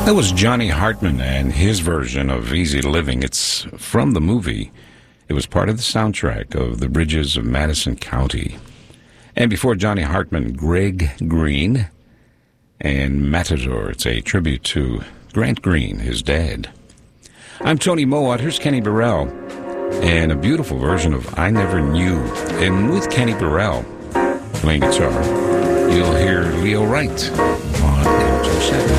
That was Johnny Hartman and his version of Easy Living. It's from the movie. It was part of the soundtrack of The Bridges of Madison County. And before Johnny Hartman, Greg Green and Matador. It's a tribute to Grant Green, his dad. I'm Tony Mowat. Here's Kenny Burrell and a beautiful version of I Never Knew. And with Kenny Burrell playing guitar, you'll hear Leo Wright on M27.